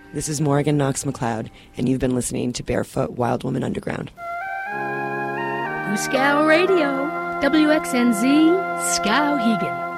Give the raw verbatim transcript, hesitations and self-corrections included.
This is Morgan Knox McLeod, and you've been listening to Barefoot Wild Woman Underground. Scow Radio, W X N Z, Skowhegan.